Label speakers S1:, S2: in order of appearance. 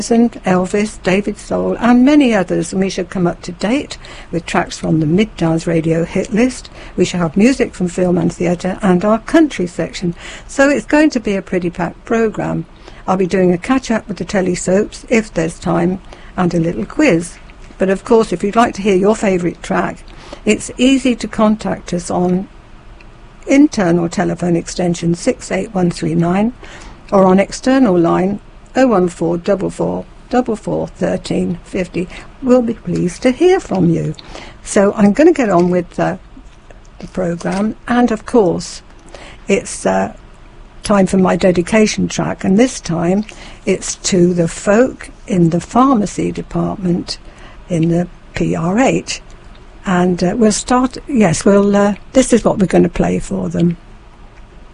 S1: Elvis, David Soul and many others, and we shall come up to date with tracks from the Middials Radio hit list. We shall have music from film and theatre and our country section, so it's going to be a pretty packed programme. I'll be doing a catch-up with the telly soaps if there's time and a little quiz. But of course, if you'd like to hear your favourite track, it's easy to contact us on internal telephone extension 68139 or on external line 01444 1350. We'll be pleased to hear from you. So I'm going to get on with the programme, and of course it's time for my dedication track, and this time it's to the folk in the pharmacy department in the PRH. And we'll start, this is what we're going to play for them.